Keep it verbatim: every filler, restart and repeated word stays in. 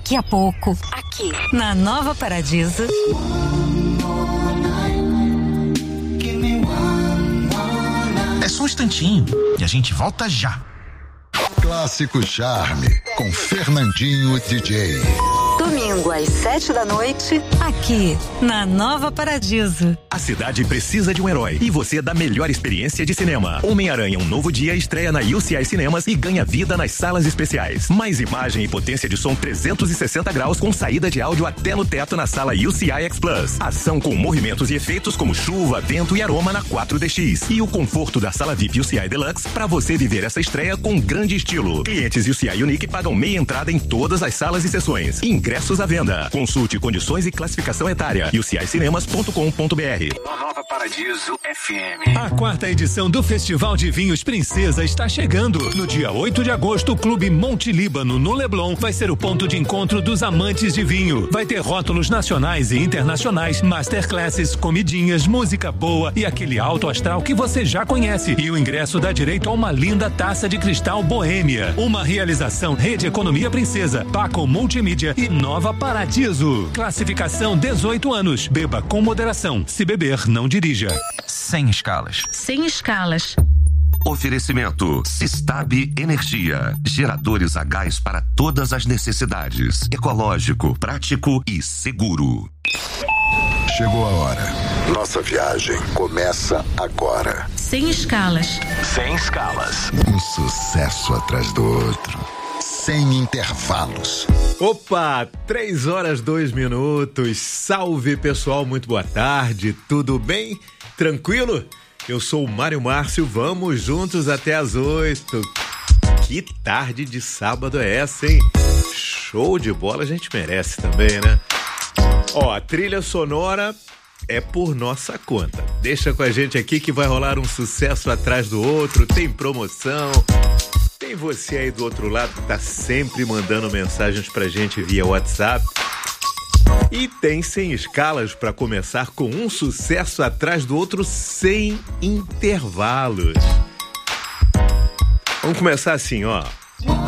daqui a pouco, aqui na Nova Paradiso. É só um instantinho e a gente volta já. Clássico Charme, com Fernandinho D J. Domingo às sete da noite, aqui na Nova Paradiso. A cidade precisa de um herói e você dá a melhor experiência de cinema. Homem-Aranha Um Novo Dia estreia na U C I Cinemas e ganha vida nas salas especiais. Mais imagem e potência de som trezentos e sessenta graus com saída de áudio até no teto na sala U C I X Plus. Ação com movimentos e efeitos como chuva, vento e aroma na quatro D X. E o conforto da sala V I P U C I Deluxe para você viver essa estreia com grande estilo. Clientes U C I Unique pagam meia entrada em todas as salas e sessões. Ingressos à venda. Consulte condições e classificação etária. u c i cinemas ponto com ponto b r. Nova Paradiso F M. A quarta edição do Festival de Vinhos Princesa está chegando. No dia oito de agosto, o Clube Monte Líbano, no Leblon, vai ser o ponto de encontro dos amantes de vinho. Vai ter rótulos nacionais e internacionais, masterclasses, comidinhas, música boa e aquele alto astral que você já conhece. E o ingresso dá direito a uma linda taça de cristal Boêmia. Uma realização Rede Economia Princesa, Paco Multimídia e Nova Paradiso. Classificação dezoito anos. Beba com moderação. Se beber, não dirija. Sem escalas. Sem escalas. Oferecimento Sistab Energia, geradores a gás para todas as necessidades, ecológico, prático e seguro. Chegou a hora. Nossa viagem começa agora. Sem escalas. Sem escalas. Um sucesso atrás do outro. Sem intervalos. Opa, três horas, dois minutos. Salve, pessoal, muito boa tarde. Tudo bem? Tranquilo? Eu sou o Mário Márcio, vamos juntos até as oito. Que tarde de sábado é essa, hein? Show de bola, a gente merece também, né? Ó, a trilha sonora é por nossa conta. Deixa com a gente aqui que vai rolar um sucesso atrás do outro, tem promoção. Tem você aí do outro lado que tá sempre mandando mensagens pra gente via WhatsApp. E tem Sem Escalas para começar com um sucesso atrás do outro sem intervalos. Vamos começar assim, ó.